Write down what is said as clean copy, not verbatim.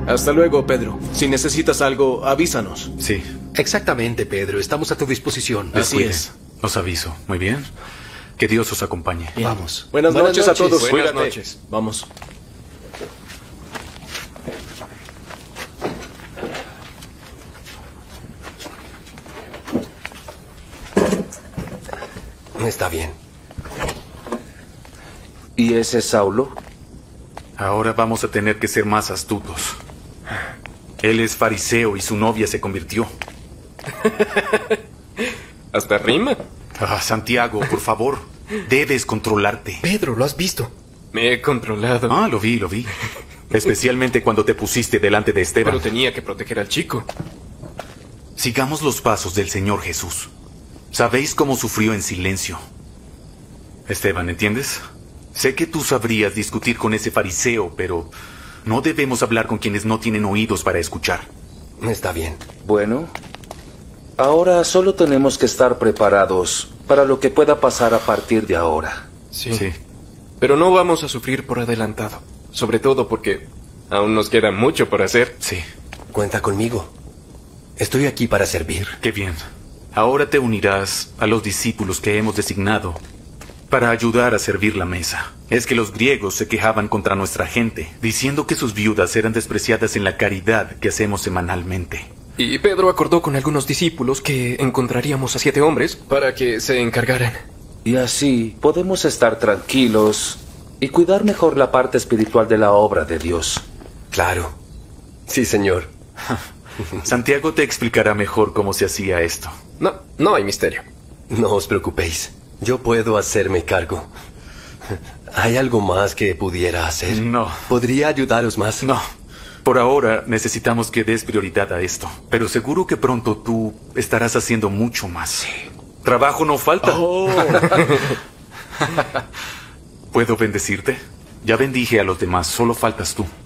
Hasta luego, Pedro. Si necesitas algo, avísanos. Sí. Exactamente, Pedro. Estamos a tu disposición. Así Descuide. es. Os aviso. Muy bien. Que Dios os acompañe. Vamos. Buenas noches a todos. Buenas Cuídate. noches. Vamos. Está bien. ¿Y ese es Saulo? Ahora vamos a tener que ser más astutos. Él es fariseo y su novia se convirtió. Hasta rima. Ah, Santiago, por favor. Debes controlarte. Pedro, ¿lo has visto? Me he controlado. Ah, lo vi, lo vi. Especialmente cuando te pusiste delante de Esteban. Pero tenía que proteger al chico. Sigamos los pasos del Señor Jesús. Sabéis cómo sufrió en silencio. Esteban, ¿entiendes? Sé que tú sabrías discutir con ese fariseo, pero no debemos hablar con quienes no tienen oídos para escuchar. Está bien. Bueno, ahora solo tenemos que estar preparados para lo que pueda pasar a partir de ahora. Sí. Sí. Pero no vamos a sufrir por adelantado. Sobre todo porque aún nos queda mucho por hacer. Sí. Cuenta conmigo. Estoy aquí para servir. Qué bien. Ahora te unirás a los discípulos que hemos designado para ayudar a servir la mesa. Es que los griegos se quejaban contra nuestra gente, diciendo que sus viudas eran despreciadas en la caridad que hacemos semanalmente. Y Pedro acordó con algunos discípulos que encontraríamos a 7 hombres para que se encargaran. Y así podemos estar tranquilos y cuidar mejor la parte espiritual de la obra de Dios. Claro. Sí, señor. Santiago te explicará mejor cómo se hacía esto. No hay misterio. No os preocupéis. Yo puedo hacerme cargo. ¿Hay algo más que pudiera hacer? No. ¿Podría ayudaros más? No. Por ahora necesitamos que des prioridad a esto. Pero seguro que pronto tú estarás haciendo mucho más. Trabajo no falta. Oh. ¿Puedo bendecirte? Ya bendije a los demás, solo faltas tú.